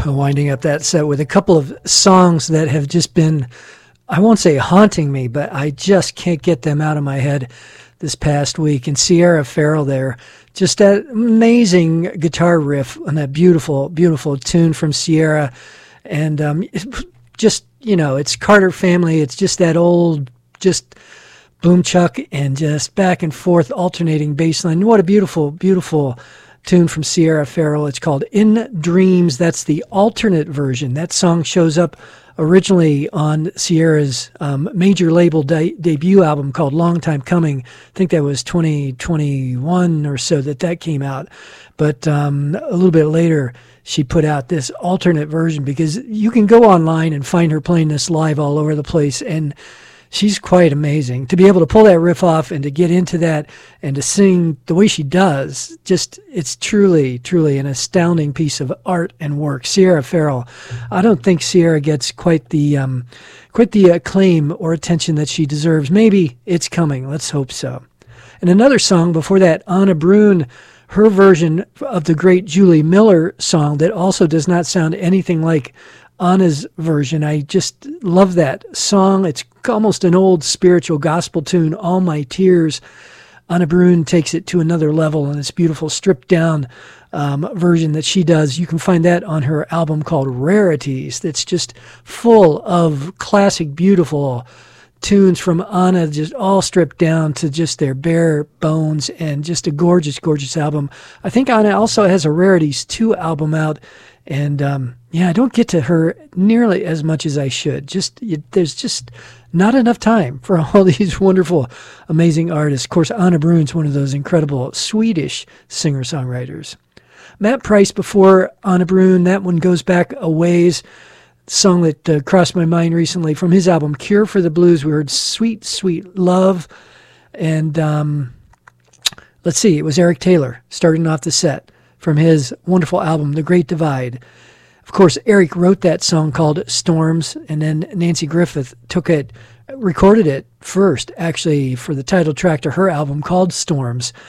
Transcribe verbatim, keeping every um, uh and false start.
winding up that set with a couple of songs that have just been, I won't say haunting me, but I just can't get them out of my head this past week. And Sierra Farrell there, just that amazing guitar riff on that beautiful, beautiful tune from Sierra. And um, just, you know, it's Carter Family. It's just that old, just boom chuck and just back and forth alternating bass line. What a beautiful, beautiful tune from Sierra Farrell. It's called In Dreams. That's the alternate version. That song shows up originally on Sierra's um, major label de- debut album called Long Time Coming. I think that was twenty twenty-one or so that that came out. But um, a little bit later, she put out this alternate version, because you can go online and find her playing this live all over the place, and she's quite amazing. To be able to pull that riff off and to get into that and to sing the way she does, just, it's truly, truly an astounding piece of art and work. Sierra Farrell. I don't think Sierra gets quite the um, quite the acclaim or attention that she deserves. Maybe it's coming. Let's hope so. And another song before that, Anna Brun, her version of the great Julie Miller song that also does not sound anything like Anna's version. I just love that song. It's almost an old spiritual gospel tune, All My Tears. Anna Brun takes it to another level in this beautiful stripped down um, version that she does. You can find that on her album called Rarities. That's just full of classic, beautiful tunes from Anna, just all stripped down to just their bare bones, and just a gorgeous, gorgeous album. I think Anna also has a Rarities two album out. And, um, yeah, I don't get to her nearly as much as I should. Just you, there's just not enough time for all these wonderful, amazing artists. Of course, Anna Brun's one of those incredible Swedish singer-songwriters. Matt Price before Anna Brun, that one goes back a ways. Song that uh, crossed my mind recently from his album Cure for the Blues. We heard Sweet, Sweet Love. And um, let's see, it was Eric Taylor starting off the set from his wonderful album, The Great Divide. Of course, Eric wrote that song called Storms, and then Nancy Griffith took it, recorded it first, actually, for the title track to her album called Storms.